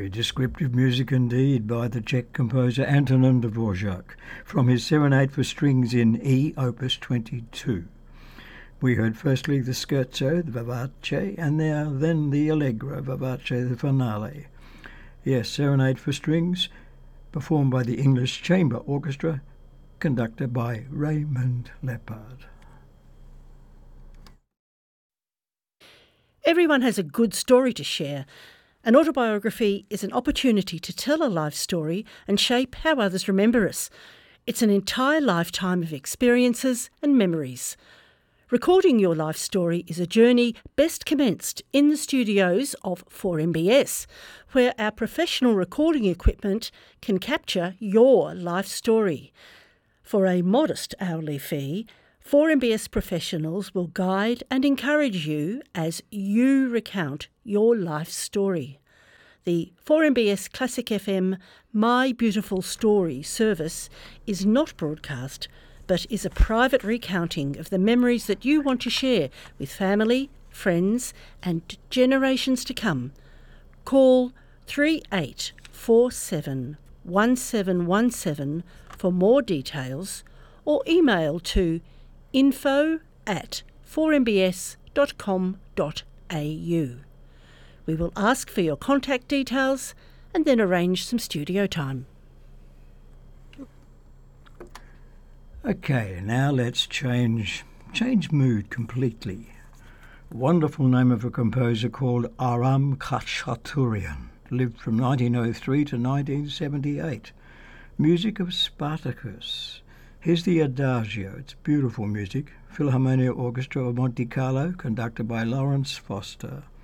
Very descriptive music indeed by the Czech composer Antonín Dvořák from his Serenade for Strings in E, Opus 22. We heard firstly the Scherzo, the Vivace, and then the Allegro, Vivace, the Finale. Yes, Serenade for Strings, performed by the English Chamber Orchestra, conducted by Raymond Leppard. Everyone has a good story to share. An autobiography is an opportunity to tell a life story and shape how others remember us. It's an entire lifetime of experiences and memories. Recording your life story is a journey best commenced in the studios of 4MBS, where our professional recording equipment can capture your life story. For a modest hourly fee, 4MBS professionals will guide and encourage you as you recount your life story. The 4MBS Classic FM My Beautiful Story service is not broadcast, but is a private recounting of the memories that you want to share with family, friends and generations to come. Call 3847 1717 for more details or email to info@4mbs.com.au. We will ask for your contact details and then arrange some studio time. Okay, now let's change mood completely. Wonderful name of a composer called Aram Khachaturian. Lived from 1903 to 1978. Music of Spartacus. Here's the Adagio. It's beautiful music. Philharmonia Orchestra of Monte Carlo, conducted by Lawrence Foster.